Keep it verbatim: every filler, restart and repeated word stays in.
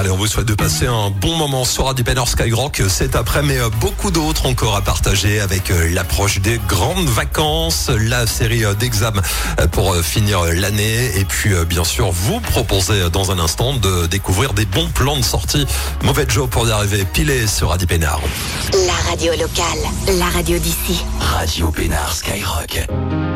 Allez, on vous souhaite de passer un bon moment sur Radio Pénard Skyrock cet après, mais beaucoup d'autres encore à partager avec l'approche des grandes vacances, la série d'examens pour finir l'année et puis bien sûr vous proposer dans un instant de découvrir des bons plans de sortie. Mauvais job pour y arriver, pilé sur Radio Pénard. La radio locale, la radio d'ici. Radio Pénard Skyrock.